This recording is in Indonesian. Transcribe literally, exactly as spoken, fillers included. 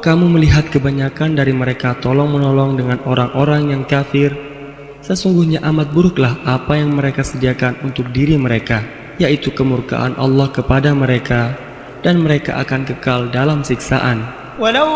kamu melihat kebanyakan dari mereka tolong-menolong dengan orang-orang yang kafir, sesungguhnya amat buruklah apa yang mereka sediakan untuk diri mereka, yaitu kemurkaan Allah kepada mereka, dan mereka akan kekal dalam siksaan.